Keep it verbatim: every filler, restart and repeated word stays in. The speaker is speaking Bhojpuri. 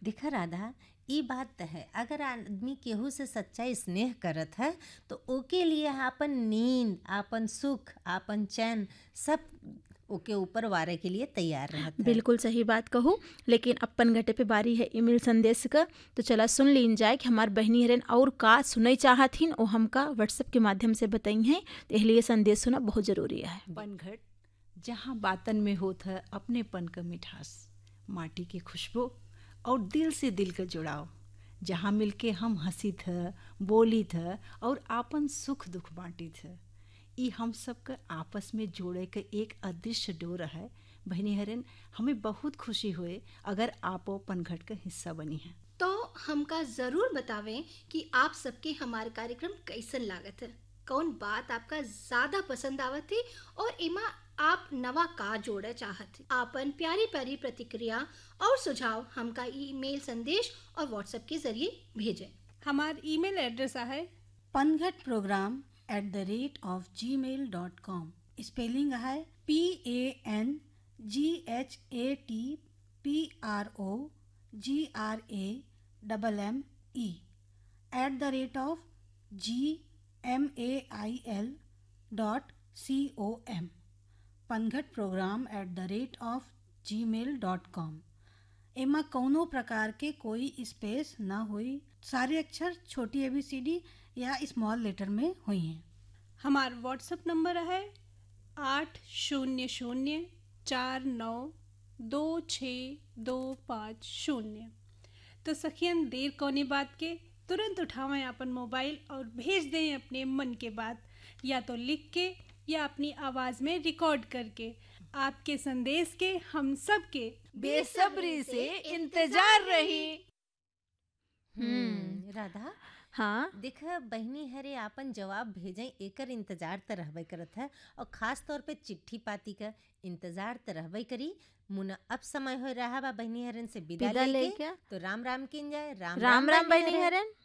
देखा राधा, ई बात त है, अगर आदमी केहू से सच्चा स्नेह करत है तो ओके लिए आपन नींद, आपन सुख, आपन चैन सब ओके ऊपर वारे के लिए तैयार रहत है। बिल्कुल सही बात कहूँ। लेकिन अपन घटे पे बारी है ईमेल संदेश का, तो चला सुन लीन जाए कि हमार बहनी हरन और का सुनई चाहत हिन वो हमका व्हाट्सएप के माध्यम से बताई हैं। तो इसलिए संदेश सुना बहुत जरूरी है। पनघट जहाँ बातन में होत है अपनेपन का मिठास, माटी की खुशबू और दिल से दिल का जुड़ाव, जहाँ मिलके हम हंसी थ, बोली थ और आपन सुख दुख बांटी थ। ई हम सबका आपस में जोड़े के एक अदृश्य डोर है। बहनी हरन, हमें बहुत खुशी हुए अगर आपो पनघट का हिस्सा बनी है। तो हमका जरूर बतावें कि आप सबके हमारे कार्यक्रम कैसन लागत है, कौन बात आपका ज्यादा पसंद आवत थी और इमा आप नवा का जोड़े चाहत थी। आपन प्यारी प्यारी प्रतिक्रिया और सुझाव हमका ईमेल संदेश और व्हाट्सएप के जरिए भेजें। हमार ईमेल एड्रेस है पनघट programme at the rate of जी मेल डॉट कॉम। स्पेलिंग है P A N G H A T P R O जी R A double M E at the rate of G M A I L dot C O M. पनघट programme at the rate of जी मेल डॉट कॉम। एमा कौनो प्रकार के कोई स्पेस ना हुई, सारे अक्षर छोटी ए बी सी डी या स्मॉल लेटर में हुई हैं। हमार व्हाट्सएप नंबर है आठ शून्य शून्य चार नौ दो छः दो पाँच शून्य। तो सखियन देर कौनी बात के, तुरंत उठावें अपन मोबाइल और भेज दें अपने मन के बात, या तो लिख के या अपनी आवाज़ में रिकॉर्ड करके। आपके संदेश के हम सब के बेसब्री से इंतजार रही। हम्म राधा, हाँ देख बहनी हरे आपन जवाब भेजें एकर इंतजार त रहबे करत है, और खास तौर पे चिट्ठी पाती का इंतजार त रहबे करी। मुना अब समय हो रहा बा बहनी हरन से विदा विदा लेके, लेके। तो राम राम किन जाए। राम राम राम बहनी हरन।